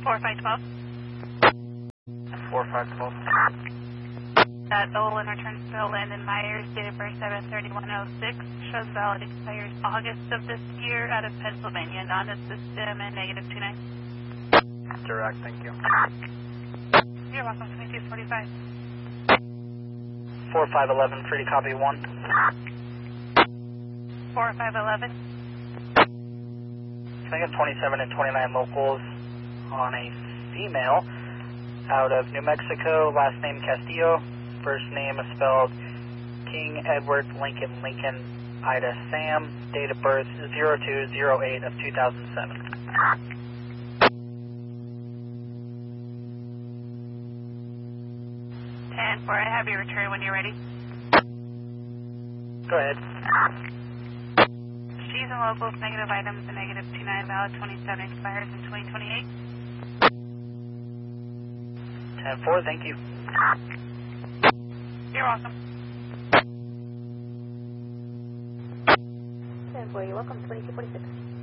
4512. 4512. That Olin returns to Landon Myers, date of birth 7/31/06, shows valid expires August of this year, out of Pennsylvania, non-system, and -29. Direct, thank you. You're welcome, 2245. 4511, free to copy 1. 4511. Thinking 27 and 29 locals on a female out of New Mexico, last name Castillo, first name is spelled King Edward Lincoln Lincoln Ida Sam, date of birth 02/08 of 2007. 10-4, I have your return when you're ready. Go ahead. She's and locals, negative items, and -29, valid 27, expires in 2028. 10-4, thank you. You're welcome. 10-4, you're welcome, 2246.